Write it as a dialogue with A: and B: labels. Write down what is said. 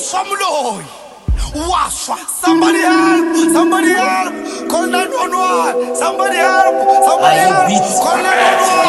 A: some loy. Wash, somebody help, somebody help. Call 911. Somebody help, somebody help. Call 911.